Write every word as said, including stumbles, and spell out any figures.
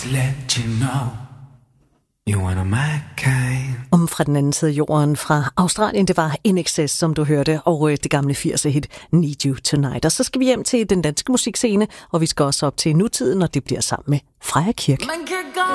Let you know you wanna my kind. Om fra den anden side af jorden fra Australien, det var In Excess, som du hørte, og det gamle firser hit Need You Tonight. Og så skal vi hjem til den danske musikscene, og vi skal også op til nutiden, og det bliver sammen med Freja Kirk.